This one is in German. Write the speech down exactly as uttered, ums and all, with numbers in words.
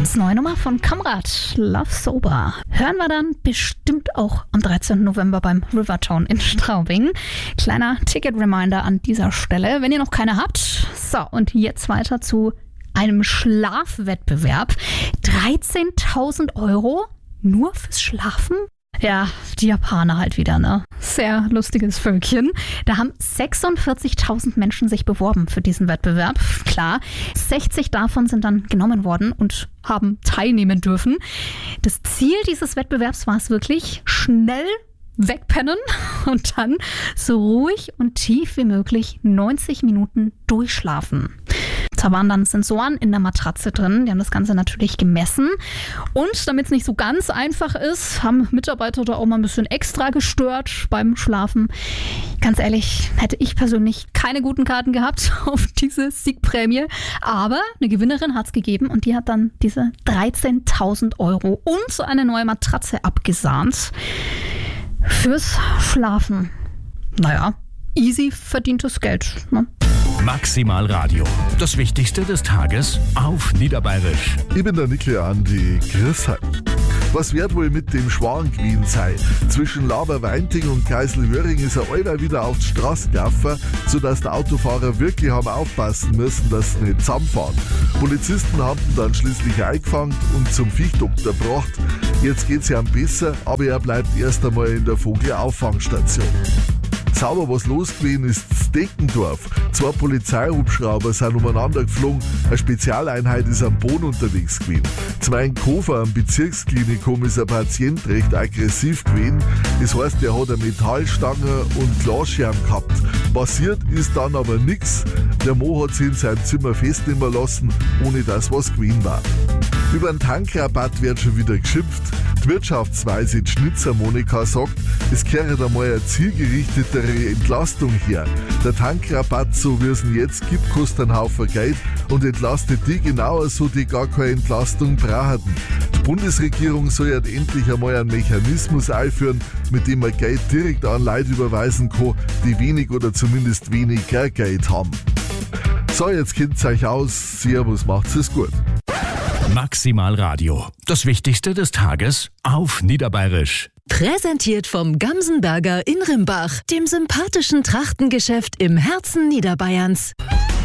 Das neue Nummer von Kamrat, Love Sober. Hören wir dann bestimmt auch am dreizehnten November beim Rivertown in Straubing. Kleiner Ticket-Reminder an dieser Stelle, wenn ihr noch keine habt. So, und jetzt weiter zu einem Schlafwettbewerb. dreizehntausend Euro nur fürs Schlafen? Ja, die Japaner halt wieder, ne? Sehr lustiges Völkchen. Da haben sechsundvierzigtausend Menschen sich beworben für diesen Wettbewerb. Klar, sechzig davon sind dann genommen worden und haben teilnehmen dürfen. Das Ziel dieses Wettbewerbs war es wirklich, schnell wegpennen und dann so ruhig und tief wie möglich neunzig Minuten durchschlafen. Da waren dann Sensoren in der Matratze drin, die haben das Ganze natürlich gemessen. Und damit es nicht so ganz einfach ist, haben Mitarbeiter da auch mal ein bisschen extra gestört beim Schlafen. Ganz ehrlich, hätte ich persönlich keine guten Karten gehabt auf diese Siegprämie. Aber eine Gewinnerin hat es gegeben und die hat dann diese dreizehntausend Euro und eine neue Matratze abgesahnt. Fürs Schlafen. Naja, easy verdientes Geld, ne? Maximal Radio. Das Wichtigste des Tages auf Niederbayerisch. Ich bin der Nickel Andi. Grüß euch. Was wird wohl mit dem Schwan gewesen sein? Zwischen Laberweinting und Geiselhöring ist er allweil wieder auf die Straße gelaufen, sodass die Autofahrer wirklich haben aufpassen müssen, dass sie nicht zusammenfahren. Polizisten haben ihn dann schließlich eingefangen und zum Viechdoktor gebracht. Jetzt geht's ihm besser, aber er bleibt erst einmal in der Vogelauffangstation. Sauber was los gewesen ist Deckendorf. Zwei Polizeihubschrauber sind umeinander geflogen. Eine Spezialeinheit ist am Boden unterwegs gewesen. Zum einen Kofer am Bezirksklinikum ist ein Patient recht aggressiv gewesen. Das heißt, er hat eine Metallstange und Glasscherben gehabt. Passiert ist dann aber nichts. Der Mo hat sich in seinem Zimmer festnehmen lassen, ohne dass was gewesen war. Über einen Tankrabatt wird schon wieder geschimpft. Die Wirtschaftsweise die Schnitzer Monika sagt, es kehrt einmal eine zielgerichtetere Entlastung her. Der Tankrabatt, so wie es ihn jetzt gibt, kostet einen Haufen Geld und entlastet die genauer so, die gar keine Entlastung brauchen. Die Bundesregierung soll ja endlich einmal einen Mechanismus einführen, mit dem man Geld direkt an Leute überweisen kann, die wenig oder zumindest weniger Geld haben. So, jetzt kennt's euch aus. Servus, macht's es gut. Maximal Radio. Das Wichtigste des Tages auf Niederbayerisch. Präsentiert vom Gamsenberger in Rimbach, dem sympathischen Trachtengeschäft im Herzen Niederbayerns.